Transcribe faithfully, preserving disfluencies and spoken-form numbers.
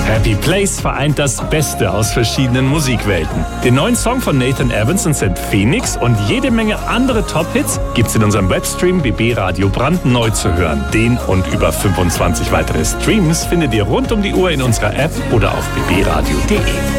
Happy Place vereint das Beste aus verschiedenen Musikwelten. Den neuen Song von Nathan Evans und Saint Phoenix und jede Menge andere Top-Hits gibt's in unserem Webstream B B Radio brandneu zu hören. Den und über fünfundzwanzig weitere Streams findet ihr rund um die Uhr in unserer App oder auf b b radio punkt d e.